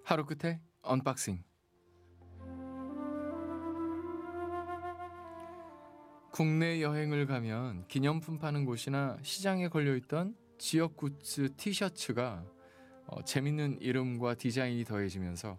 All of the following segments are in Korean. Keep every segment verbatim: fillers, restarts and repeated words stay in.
하루 끝에 언박싱. 국내 여행을 가면 기념품 파는 곳이나 시장에 걸려있던 지역 굿즈 티셔츠가 어, 재밌는 이름과 디자인이 더해지면서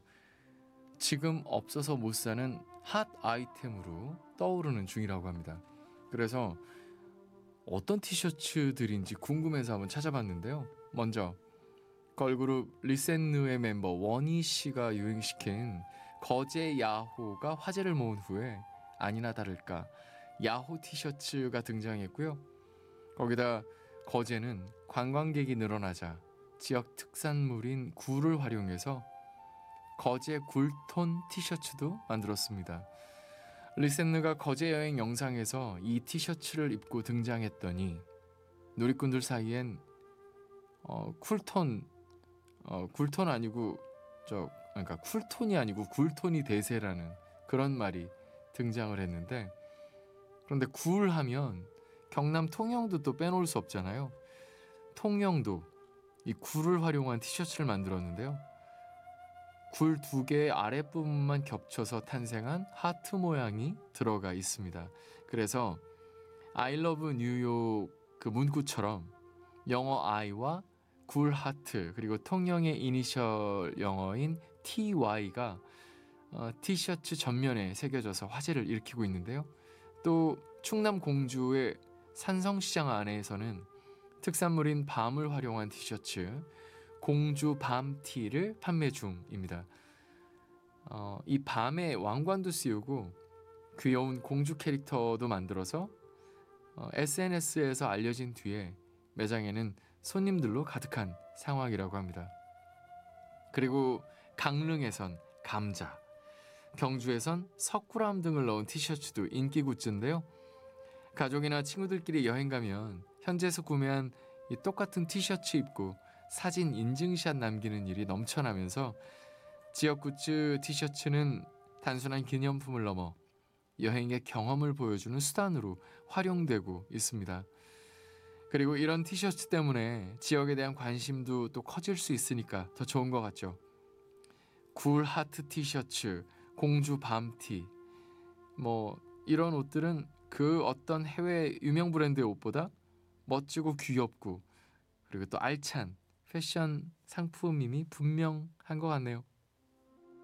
지금 없어서 못 사는 핫 아이템으로 떠오르는 중이라고 합니다. 그래서 어떤 티셔츠들인지 궁금해서 한번 찾아봤는데요. 먼저 걸그룹 리센느의 멤버 원희 씨가 유행시킨 거제 야호가 화제를 모은 후에 아니나 다를까 야호 티셔츠가 등장했고요. 거기다 거제는 관광객이 늘어나자 지역 특산물인 굴을 활용해서 거제 굴톤 티셔츠도 만들었습니다. 리센느가 거제 여행 영상에서 이 티셔츠를 입고 등장했더니 누리꾼들 사이엔 어, 쿨톤 어, 굴톤 아니고 저 그러니까 쿨톤이 아니고 굴톤이 대세라는 그런 말이 등장을 했는데, 그런데 굴하면 경남 통영도 또 빼놓을 수 없잖아요. 통영도 이 굴을 활용한 티셔츠를 만들었는데요. 굴 두 개의 아랫부분만 겹쳐서 탄생한 하트 모양이 들어가 있습니다. 그래서 I love 뉴욕 그 문구처럼 영어 I와 굴 하트 그리고 통영의 이니셜 영어인 티와이가 어, 티셔츠 전면에 새겨져서 화제를 일으키고 있는데요. 또 충남 공주의 산성시장 안에서는 특산물인 밤을 활용한 티셔츠 공주 밤티를 판매 중입니다. 어, 이 밤에 왕관도 씌우고 귀여운 공주 캐릭터도 만들어서 어, 에스엔에스에서 알려진 뒤에 매장에는 손님들로 가득한 상황이라고 합니다. 그리고 강릉에선 감자, 경주에선 석굴암 등을 넣은 티셔츠도 인기 굿즈인데요. 가족이나 친구들끼리 여행 가면 현지에서 구매한 이 똑같은 티셔츠 입고 사진 인증샷 남기는 일이 넘쳐나면서 지역 굿즈 티셔츠는 단순한 기념품을 넘어 여행의 경험을 보여주는 수단으로 활용되고 있습니다. 그리고 이런 티셔츠 때문에 지역에 대한 관심도 또 커질 수 있으니까 더 좋은 것 같죠. 굴 하트 티셔츠, 공주 밤티, 뭐 이런 옷들은 그 어떤 해외 유명 브랜드의 옷보다 멋지고 귀엽고 그리고 또 알찬 패션 상품임이 분명한 것 같네요.